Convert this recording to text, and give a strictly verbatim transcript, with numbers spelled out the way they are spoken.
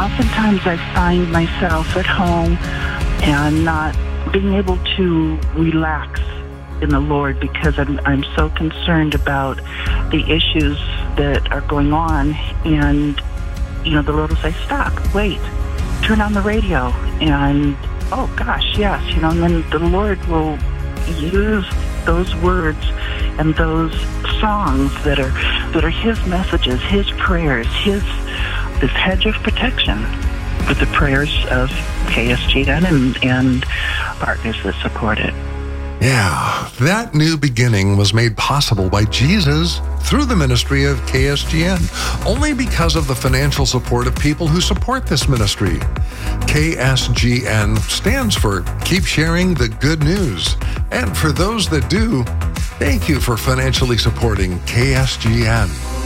oftentimes I find myself at home and not being able to relax in the Lord because I'm, I'm so concerned about the issues that are going on. And, you know, the Lord will say, stop, wait, turn on the radio. And, oh, gosh, yes, you know, and then the Lord will use those words and those songs that are that are His messages, His prayers, His this hedge of protection with the prayers of K S G N and, and partners that support it. Yeah, that new beginning was made possible by Jesus through the ministry of K S G N, only because of the financial support of people who support this ministry. K S G N stands for Keep Sharing the Good News. And for those that do, thank you for financially supporting K S G N.